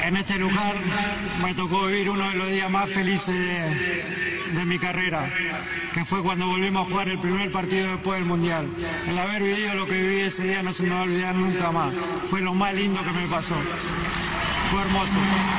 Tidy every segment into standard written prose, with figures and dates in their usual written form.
En este lugar me tocó vivir uno de los días más felices de mi carrera, que fue cuando volvimos a jugar el primer partido después del Mundial. El haber vivido lo que viví ese día no se me va a olvidar nunca más. Fue lo más lindo que me pasó. Fue hermoso.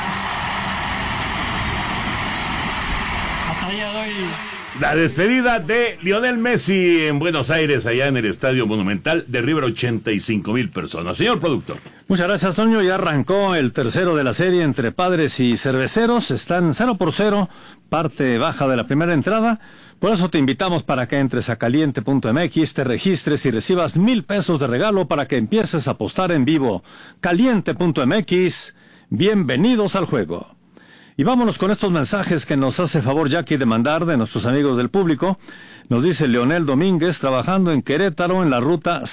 Hasta el día de hoy. La despedida de Lionel Messi en Buenos Aires, allá en el Estadio Monumental de River, 85,000 personas. Señor productor. Muchas gracias, Toño. Ya arrancó el tercero de la serie entre Padres y Cerveceros. Están 0-0, parte baja de la primera entrada. Por eso te invitamos para que entres a caliente.mx, te registres y recibas 1,000 pesos de regalo para que empieces a apostar en vivo. Caliente.mx, bienvenidos al juego. Y vámonos con estos mensajes que nos hace favor Jackie de mandar de nuestros amigos del público. Nos dice Leonel Domínguez, trabajando en Querétaro en la ruta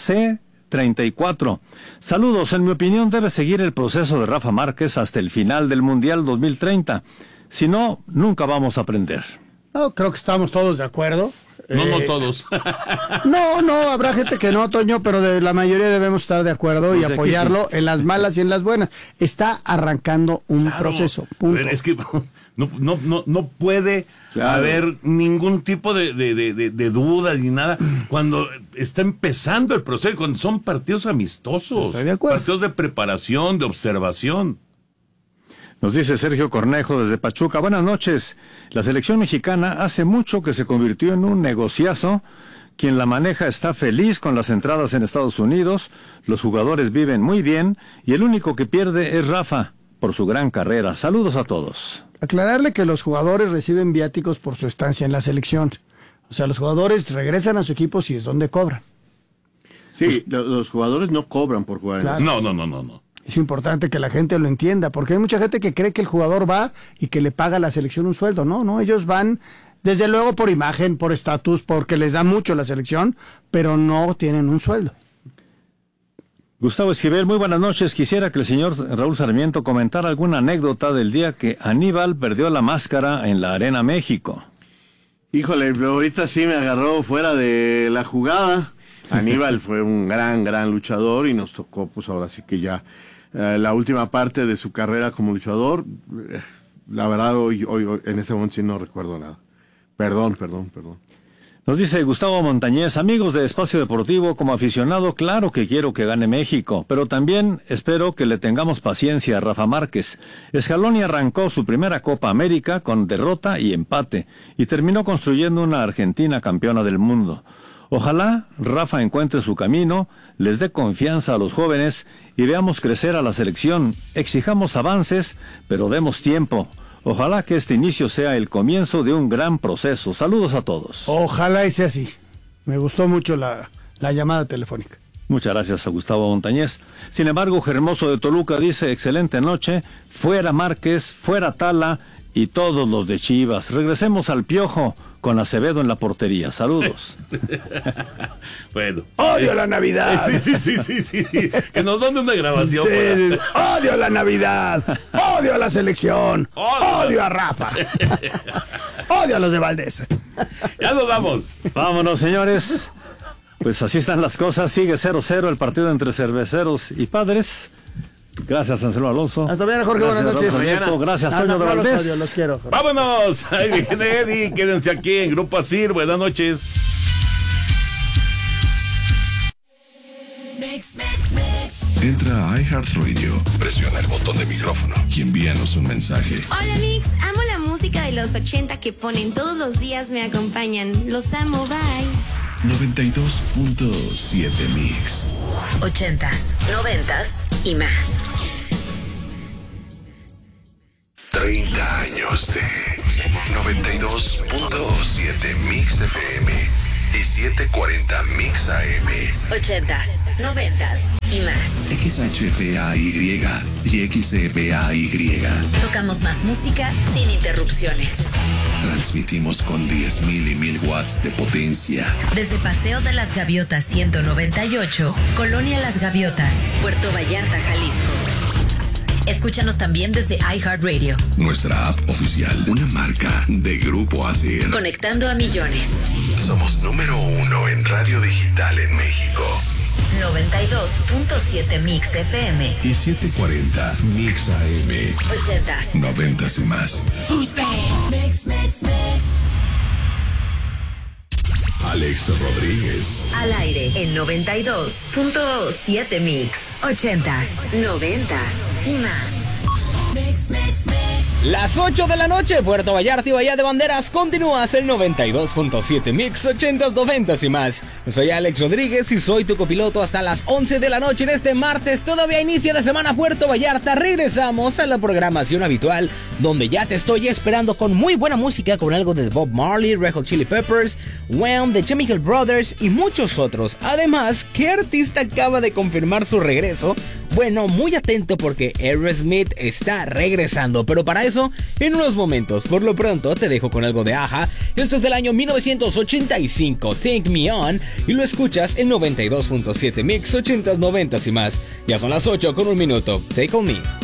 C34. Saludos, en mi opinión debe seguir el proceso de Rafa Márquez hasta el final del Mundial 2030. Si no, nunca vamos a aprender. No, creo que estamos todos de acuerdo. No todos. No, habrá gente que no, Toño, pero de la mayoría debemos estar de acuerdo y apoyarlo en las malas y en las buenas. Está arrancando un proceso, punto. Es que no puede haber ningún tipo de duda ni nada cuando está empezando el proceso, cuando son partidos amistosos. Estoy de acuerdo. Partidos de preparación, de observación. Nos dice Sergio Cornejo desde Pachuca. Buenas noches. La selección mexicana hace mucho que se convirtió en un negociazo. Quien la maneja está feliz con las entradas en Estados Unidos. Los jugadores viven muy bien y el único que pierde es Rafa por su gran carrera. Saludos a todos. Aclararle que los jugadores reciben viáticos por su estancia en la selección. O sea, los jugadores regresan a su equipo si es donde cobran. Sí, los jugadores no cobran por jugar. Claro. No. Es importante que la gente lo entienda, porque hay mucha gente que cree que el jugador va y que le paga a la selección un sueldo. No, ellos van, desde luego, por imagen, por estatus, porque les da mucho la selección, pero no tienen un sueldo. Gustavo Esquivel, muy buenas noches. Quisiera que el señor Raúl Sarmiento comentara alguna anécdota del día que Aníbal perdió la máscara en la Arena México. Híjole, ahorita sí me agarró fuera de la jugada. Aníbal fue un gran luchador y nos tocó, pues ahora sí que ya la última parte de su carrera como luchador. La verdad, hoy en ese momento sí no recuerdo nada. Perdón. Nos dice Gustavo Montañez, amigos de Espacio Deportivo, como aficionado, claro que quiero que gane México, pero también espero que le tengamos paciencia a Rafa Márquez. Scaloni arrancó su primera Copa América con derrota y empate, y terminó construyendo una Argentina campeona del mundo. Ojalá Rafa encuentre su camino, les dé confianza a los jóvenes y veamos crecer a la selección. Exijamos avances, pero demos tiempo. Ojalá que este inicio sea el comienzo de un gran proceso. Saludos a todos. Ojalá y sea así. Me gustó mucho la llamada telefónica. Muchas gracias a Gustavo Montañez. Sin embargo, Hermoso de Toluca dice, excelente noche, fuera Márquez, fuera Tala y todos los de Chivas. Regresemos al Piojo con Acevedo en la portería. Saludos. Bueno. ¡Odio la Navidad! Sí. Que nos mande una grabación. Sí. ¡Odio la Navidad! ¡Odio a la selección! ¡Odio a Rafa! ¡Odio a los de Valdés! Ya nos vamos. Vámonos, señores. Pues así están las cosas. Sigue 0-0 el partido entre Cerveceros y Padres. Gracias, Anselmo Alonso. Hasta mañana, Jorge. Buenas noches. Gracias, Toño de Valdés. Los quiero, Jorge. Vámonos. Ahí viene Eddie. Quédense aquí en Grupo Asir. Buenas noches. Entra a iHeartRadio, presiona el botón de micrófono y envíanos un mensaje. Hola Mix, amo la música de los 80 que ponen todos los días, me acompañan. Los amo, bye. 92.7 Mix. 80s, 90s y más. 30 años de 92.7 Mix FM y 740 Mix AM. 80s, 90s y más. XHFAY y XEBAY. Tocamos más música sin interrupciones. Transmitimos con 10,000 y 1000 watts de potencia. Desde Paseo de las Gaviotas 198, Colonia Las Gaviotas, Puerto Vallarta, Jalisco. Escúchanos también desde iHeartRadio. Nuestra app oficial, una marca de Grupo Asir. Conectando a millones. Somos número 1 en radio digital en México. 92.7 Mix FM. Y 740 Mix AM. 80s. 90s y más. Alex Rodríguez. Al aire en 92.7 Mix. 80s, 90s y más. Las 8 de la noche, Puerto Vallarta y Bahía de Banderas, continúas el 92.7 Mix, 80s, 90s y más. Soy Alex Rodríguez y soy tu copiloto hasta las 11 de la noche en este martes, todavía inicio de semana Puerto Vallarta. Regresamos a la programación habitual, donde ya te estoy esperando con muy buena música, con algo de Bob Marley, Red Hot Chili Peppers, Wham, The Chemical Brothers y muchos otros. Además, ¿qué artista acaba de confirmar su regreso? Bueno, muy atento porque Aerosmith está regresando, pero para eso, en unos momentos. Por lo pronto, te dejo con algo de Aja. Esto es del año 1985, Take Me On, y lo escuchas en 92.7 Mix, 80s, 90s y más. Ya son las 8 con un minuto. Take On Me.